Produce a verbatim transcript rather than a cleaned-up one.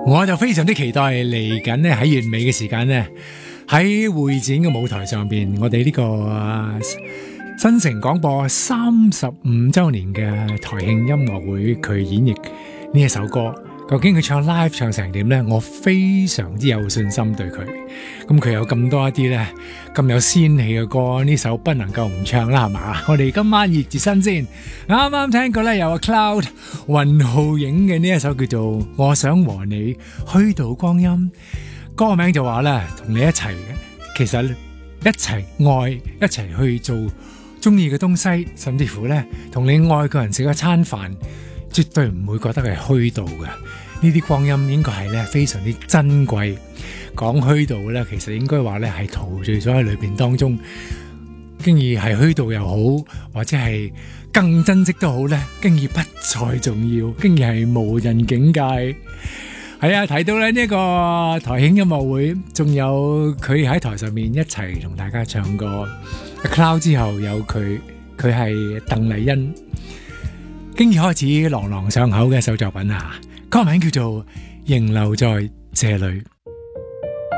我就非常之期待嚟緊咧喺月尾嘅時間咧，喺會展嘅舞台上邊，我哋呢、這個、呃、新城廣播三十五周年嘅台慶音樂會，佢演繹呢一首歌，究竟佢唱 live 唱成點呢？我非常之有信心對佢。咁佢有咁多一啲呢，咁有仙氣嘅歌，呢首不能夠唔唱啦，係嘛？我哋今晚熱住身先，啱啱聽過呢，有阿 Cloud 雲浩影嘅呢一首叫做《我想和你虛度光陰》，歌名就話咧同你一齊嘅，其實一齊愛，一齊去做中意嘅東西，甚至乎呢，同你愛嘅人食一餐飯，絕對唔會覺得係虛度嘅。呢啲光陰應該係咧非常之珍貴。講虛度咧，其實應該話咧係陶醉咗喺裏邊當中，經已係虛度又好，或者係更珍惜都好咧，經已不再重要，經已係無人境界。係啊，睇到咧呢一個台慶音樂會，仲有佢喺台上面一齊同大家唱歌。Cloud 之後有佢，佢係鄧麗欣，經已開始朗朗上口嘅一首作品啊，歌名叫做《仍留在這裏》。